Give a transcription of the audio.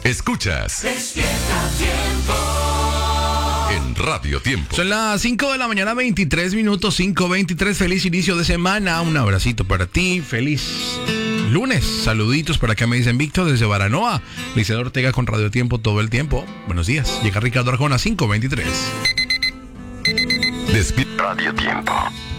Escuchas Despierta Tiempo en Radio Tiempo. Son las 5 de la mañana, 23 minutos, 5:23. Feliz inicio de semana. Un abracito para ti. Feliz lunes. Saluditos para acá, me dicen Víctor desde Baranoa. Liceo Ortega con Radio Tiempo todo el tiempo. Buenos días. Llega Ricardo Arjona, 5:23. Despierta Radio Tiempo.